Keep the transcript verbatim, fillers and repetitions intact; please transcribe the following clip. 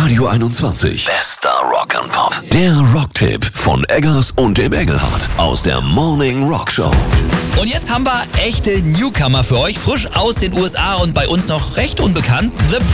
Radio einundzwanzig. Bester Rock and Pop. Der Rocktipp von Eggers und dem Engelhardt aus der Morning Rock Show. Und jetzt haben wir echte Newcomer für euch, frisch aus den U S A und bei uns noch recht unbekannt. The